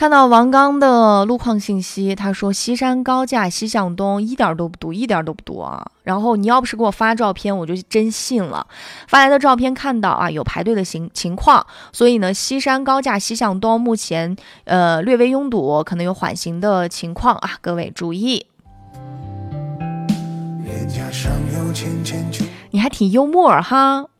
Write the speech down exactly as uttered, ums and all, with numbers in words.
看到王刚的路况信息，他说西山高架西向东一点都不堵，一点都不堵啊。然后你要不是给我发照片，我就真信了。发来的照片看到啊有排队的情情况，所以呢西山高架西向东目前呃略微拥堵，可能有缓行的情况啊，各位注意。你还挺幽默哈。